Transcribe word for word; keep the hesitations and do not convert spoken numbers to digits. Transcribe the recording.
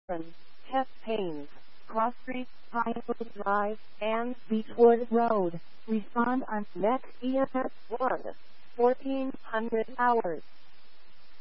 chest pains, Cross Street, Pinewood Drive, and Beechwood Road. Respond on next E M S one, fourteen hundred hours.